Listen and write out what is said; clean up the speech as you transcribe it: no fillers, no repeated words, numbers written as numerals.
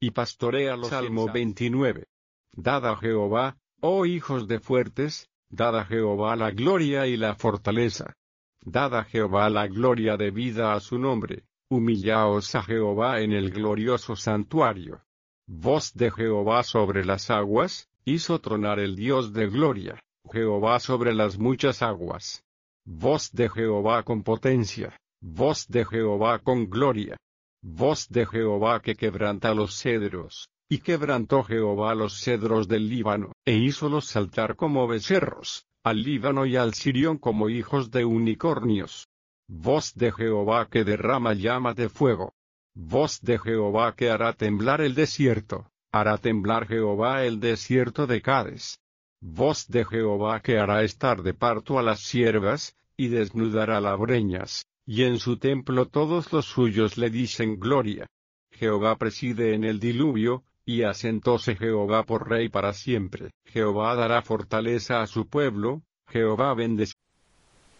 y pastorea los Salmo 29. Dad a Jehová, oh hijos de fuertes, dad a Jehová la gloria y la fortaleza. Dad a Jehová la gloria debida a su nombre, humillaos a Jehová en el glorioso santuario. Voz de Jehová sobre las aguas, hizo tronar el Dios de gloria, Jehová sobre las muchas aguas. Voz de Jehová con potencia, voz de Jehová con gloria. Voz de Jehová que quebranta los cedros, y quebrantó Jehová los cedros del Líbano, e hízolos saltar como becerros, al Líbano y al Sirión como hijos de unicornios. Voz de Jehová que derrama llama de fuego. Voz de Jehová que hará temblar el desierto, hará temblar Jehová el desierto de Cades. Voz de Jehová que hará estar de parto a las siervas, y desnudará las breñas, y en su templo todos los suyos le dicen gloria. Jehová preside en el diluvio, y asentóse Jehová por rey para siempre. Jehová dará fortaleza a su pueblo, Jehová bendecirá